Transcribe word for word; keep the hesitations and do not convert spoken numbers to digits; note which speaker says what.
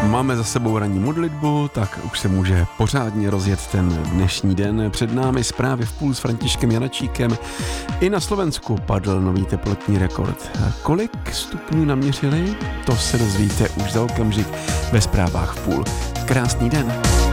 Speaker 1: Máme za sebou ranní modlitbu, tak už se může pořádně rozjet ten dnešní den. Před námi zprávy v půl s Františkem Janačíkem. I na Slovensku padl nový teplotní rekord. Kolik stupňů naměřili? To se dozvíte už za okamžik ve zprávách v půl. Krásný den.